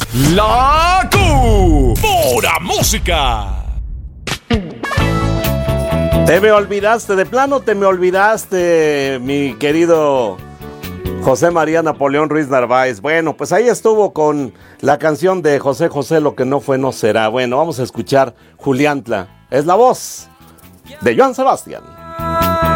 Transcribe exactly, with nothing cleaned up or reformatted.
La Q. Pura música. Te me olvidaste, de plano te me olvidaste, mi querido José María Napoleón Ruiz Narváez. Bueno, pues ahí estuvo con la canción de José José, Lo que no fue no será. Bueno, vamos a escuchar Juliantla. Es la voz de Joan Sebastián.